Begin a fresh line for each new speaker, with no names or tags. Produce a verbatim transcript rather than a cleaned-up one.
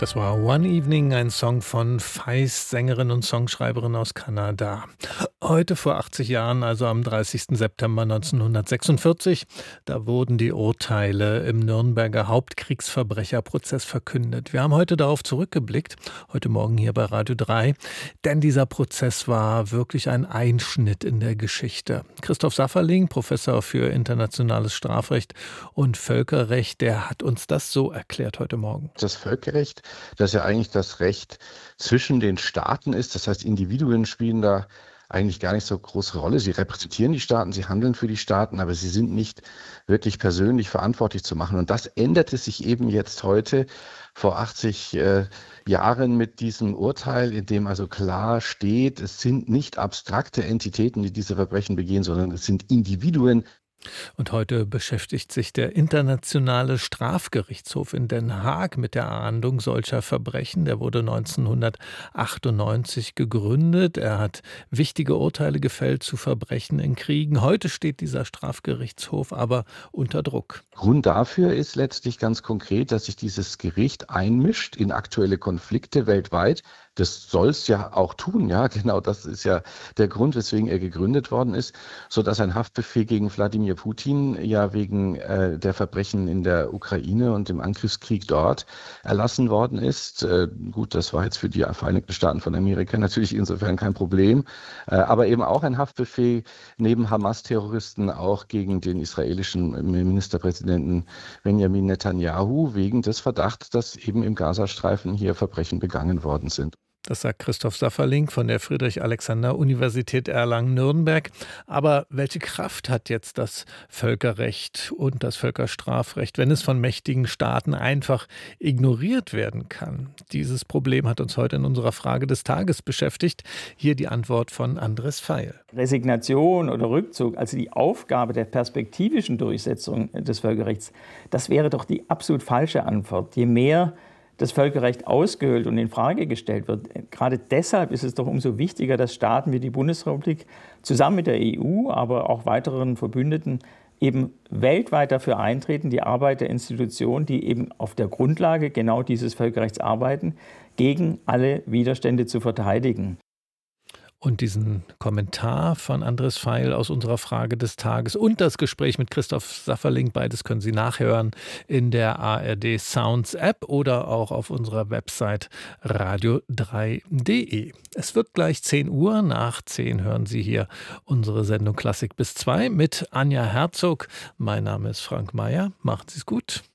Das war One Evening, ein Song von Feist, Sängerin und Songschreiberin aus Kanada. Heute vor achtzig Jahren, also am dreißigsten September neunzehnhundertsechsundvierzig, da wurden die Urteile im Nürnberger Hauptkriegsverbrecherprozess verkündet. Wir haben heute darauf zurückgeblickt, heute Morgen hier bei Radio drei, denn dieser Prozess war wirklich ein Einschnitt in der Geschichte. Christoph Safferling, Professor für internationales Strafrecht und Völkerrecht, der hat uns das so erklärt heute Morgen.
Das Völkerrecht, das ja eigentlich das Recht zwischen den Staaten ist, das heißt, Individuen spielen da eigentlich gar nicht so große Rolle. Sie repräsentieren die Staaten, sie handeln für die Staaten, aber sie sind nicht wirklich persönlich verantwortlich zu machen. Und das änderte sich eben jetzt heute vor achtzig äh, Jahren mit diesem Urteil, in dem also klar steht, es sind nicht abstrakte Entitäten, die diese Verbrechen begehen, sondern es sind Individuen.
Und heute beschäftigt sich der Internationale Strafgerichtshof in Den Haag mit der Ahndung solcher Verbrechen. Der wurde neunzehnhundertachtundneunzig gegründet. Er hat wichtige Urteile gefällt zu Verbrechen in Kriegen. Heute steht dieser Strafgerichtshof aber unter Druck.
Grund dafür ist letztlich ganz konkret, dass sich dieses Gericht einmischt in aktuelle Konflikte weltweit. Das soll es ja auch tun, ja, genau, das ist ja der Grund, weswegen er gegründet worden ist, sodass ein Haftbefehl gegen Wladimir Putin ja wegen äh, der Verbrechen in der Ukraine und dem Angriffskrieg dort erlassen worden ist. Äh, gut, das war jetzt für die Vereinigten Staaten von Amerika natürlich insofern kein Problem, äh, aber eben auch ein Haftbefehl neben Hamas-Terroristen auch gegen den israelischen Ministerpräsidenten Benjamin Netanyahu wegen des Verdachts, dass eben im Gazastreifen hier Verbrechen begangen worden sind.
Das sagt Christoph Safferling von der Friedrich-Alexander-Universität Erlangen-Nürnberg. Aber welche Kraft hat jetzt das Völkerrecht und das Völkerstrafrecht, wenn es von mächtigen Staaten einfach ignoriert werden kann? Dieses Problem hat uns heute in unserer Frage des Tages beschäftigt. Hier die Antwort von Andres Feil.
Resignation oder Rückzug, also die Aufgabe der perspektivischen Durchsetzung des Völkerrechts, das wäre doch die absolut falsche Antwort. Je mehr das Völkerrecht ausgehöhlt und in Frage gestellt wird. Gerade deshalb ist es doch umso wichtiger, dass Staaten wie die Bundesrepublik zusammen mit der E U, aber auch weiteren Verbündeten eben weltweit dafür eintreten, die Arbeit der Institutionen, die eben auf der Grundlage genau dieses Völkerrechts arbeiten, gegen alle Widerstände zu verteidigen.
Und diesen Kommentar von Andres Feil aus unserer Frage des Tages und das Gespräch mit Christoph Safferling, beides können Sie nachhören in der A R D Sounds App oder auch auf unserer Website radio drei punkt de. Es wird gleich zehn Uhr, nach zehn hören Sie hier unsere Sendung Klassik bis zwei mit Anja Herzog. Mein Name ist Frank Mayer, machen Sie es gut.